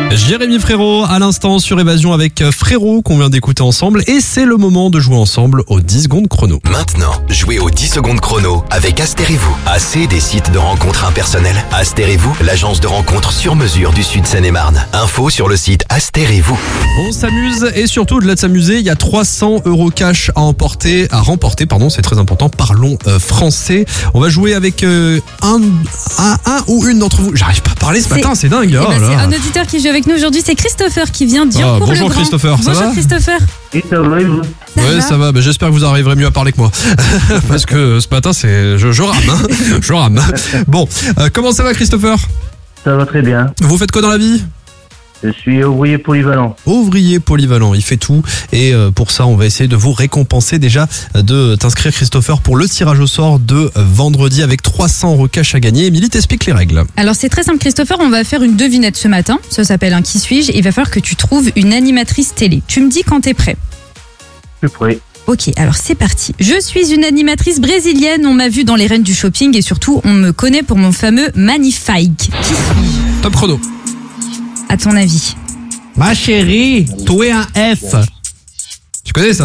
Jérémy Frérot à l'instant sur Évasion avec Frérot qu'on vient d'écouter ensemble et c'est le moment de jouer ensemble aux 10 secondes chrono. Maintenant, jouez aux 10 secondes chrono avec Astérez-vous. AC des sites de rencontres impersonnelles. Astérez-vous, l'agence de rencontres sur mesure du Sud Seine-et-Marne. Info sur le site Astérez-vous. On s'amuse et surtout au-delà de s'amuser, il y a 300 € cash à remporter, c'est très important. Parlons français. On va jouer avec un ou une d'entre vous. J'arrive pas à parler ce matin, c'est dingue. C'est un auditeur qui joue avec nous aujourd'hui, c'est Christopher qui vient d'Yoncourt-le-Grand. Bonjour Christopher, ça va ? Bonjour Christopher. Et ça va et vous ? Ouais, ça va. J'espère que vous arriverez mieux à parler que moi. Parce que ce matin, je rame. Je rame. Bon, comment ça va Christopher ? Ça va très bien. Vous faites quoi dans la vie ? Je suis ouvrier polyvalent. Ouvrier polyvalent, il fait tout. Et pour ça, on va essayer de vous récompenser déjà, de t'inscrire Christopher pour le tirage au sort de vendredi avec 300 € cash à gagner. Émilie t'explique les règles. Alors c'est très simple Christopher, on va faire une devinette ce matin. Ça s'appelle un qui suis-je. Il va falloir que tu trouves une animatrice télé. Tu me dis quand t'es prêt. Je suis prêt. Ok, alors c'est parti. Je suis une animatrice brésilienne. On m'a vu dans les reines du shopping et surtout on me connaît pour mon fameux magnifique. Qui suis-je ? Top chrono. À ton avis ? Ma chérie, toi un F. Tu connais ça ?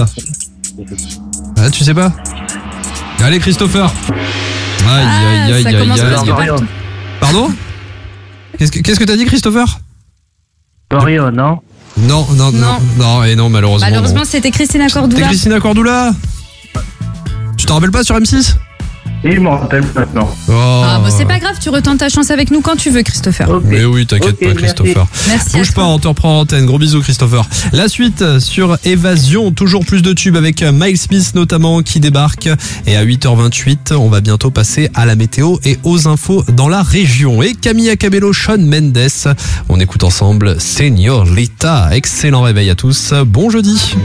Ah, tu sais pas ? Allez Christopher. Aïe. Ça commence presque partout. Pardon ? Qu'est-ce que t'as dit Christopher ? Mario, non ? Non, malheureusement. Malheureusement, non. c'était Christina T'es Cordula. Christina Cordula ? Tu t'en rappelles pas sur M6 ? Et je m'en rappelle maintenant. Ah bon, c'est pas grave, tu retentes ta chance avec nous quand tu veux Christopher. Ok. Mais oui, t'inquiète Ok, pas Christopher. Merci à Bouge pas, toi. on te reprend en antenne. Gros bisous Christopher. La suite sur Évasion, toujours plus de tubes avec Miles Smith notamment qui débarque. Et à 8h28, on va bientôt passer à la météo et aux infos dans la région. Et Camilla Cabello, Shawn Mendes. On écoute ensemble Señorita. Excellent réveil à tous. Bon jeudi.